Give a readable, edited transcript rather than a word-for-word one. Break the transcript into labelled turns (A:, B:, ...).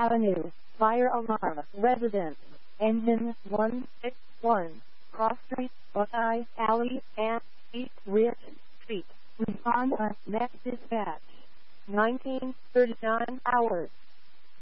A: Avenue, fire alarm, residence, engine 161, Cross Street, Buckeye Alley, and 8 Rich Street. Respond on next dispatch. 1939 hours.